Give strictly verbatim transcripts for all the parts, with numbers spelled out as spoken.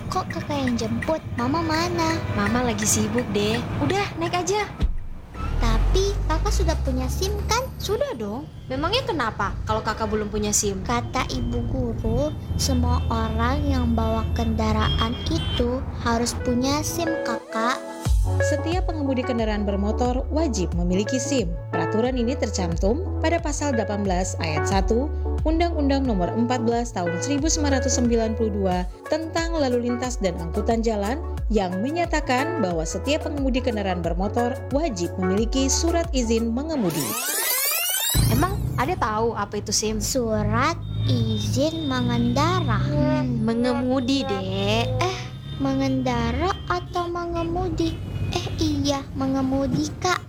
Kok kakak yang jemput? Mama mana? Mama lagi sibuk deh. Udah, naik aja. Tapi kakak sudah punya SIM kan? Sudah dong. Memangnya kenapa kalau kakak belum punya SIM? Kata ibu guru, semua orang yang bawa kendaraan itu harus punya SIM kakak. Setiap pengemudi kendaraan bermotor wajib memiliki SIM. Peraturan ini tercantum pada pasal delapan belas ayat satu Undang-Undang Nomor empat belas Tahun seribu sembilan ratus sembilan puluh dua tentang Lalu Lintas dan Angkutan Jalan yang menyatakan bahwa setiap pengemudi kendaraan bermotor wajib memiliki surat izin mengemudi. Emang ada tahu apa itu SIM? Surat izin mengendara. Hmm, mengemudi, Dek. Eh, mengendara atau mengemudi? Eh iya, mengemudi kak.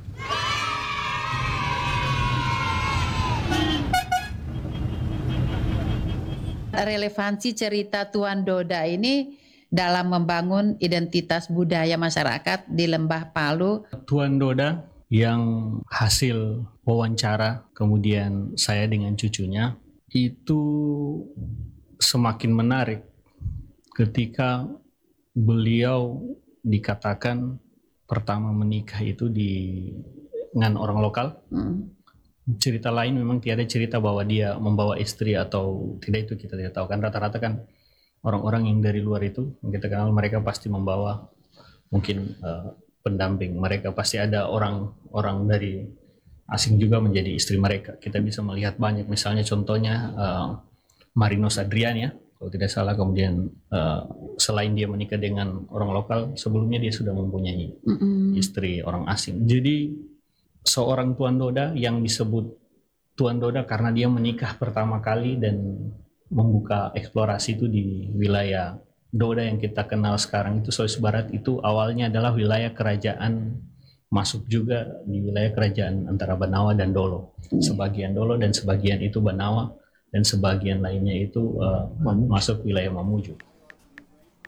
Relevansi cerita Tuan Doda ini dalam membangun identitas budaya masyarakat di Lembah Palu. Tuan Doda yang hasil wawancara kemudian saya dengan cucunya itu semakin menarik ketika beliau dikatakan pertama menikah itu di dengan orang lokal. Hmm. Cerita lain memang tiada cerita bahwa dia membawa istri atau tidak, itu kita tidak tahu kan. Rata-rata kan orang-orang yang dari luar itu yang kita kenal mereka pasti membawa mungkin uh, pendamping, mereka pasti ada orang-orang dari asing juga menjadi istri mereka. Kita bisa melihat banyak, misalnya contohnya uh, Marinos Adrian ya, kalau tidak salah. Kemudian uh, selain dia menikah dengan orang lokal, sebelumnya dia sudah mempunyai Mm-mm. istri orang asing. Jadi seorang Tuan Doda yang disebut Tuan Doda karena dia menikah pertama kali dan membuka eksplorasi itu di wilayah Doda yang kita kenal sekarang itu, Sulawesi Barat, itu awalnya adalah wilayah kerajaan, masuk juga di wilayah kerajaan antara Banawa dan Dolo. Sebagian Dolo dan sebagian itu Banawa dan sebagian lainnya itu uh, masuk wilayah Mamuju.